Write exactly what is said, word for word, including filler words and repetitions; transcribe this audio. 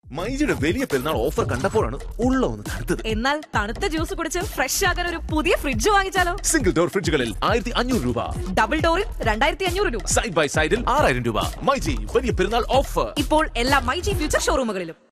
മൈജിയുടെ വലിയ പെരുന്നാൾ ഓഫർ കണ്ടപ്പോഴാണ് ഉള്ള ഒന്ന് തണുത്തത്. എന്നാൽ തണുത്ത ജ്യൂസ് കുടിച്ച് ഫ്രഷ് ആകാൻ ഒരു പുതിയ ഫ്രിഡ്ജ് വാങ്ങിച്ചാലോ? സിംഗിൾ ഡോർ ഫ്രിഡ്ജുകളിൽ ആയിരത്തി അഞ്ഞൂറ് രൂപ, ഡബിൾ ഡോറിൽ രണ്ടായിരത്തി അഞ്ഞൂറ് രൂപ, സൈഡ് ബൈ സൈഡിൽ ആറായിരം രൂപ. മൈജി വലിയ പെരുന്നാൾ ഓഫർ ഇപ്പോൾ എല്ലാ മൈജി ഫ്യൂച്ചർ ഷോറൂമുകളിലും.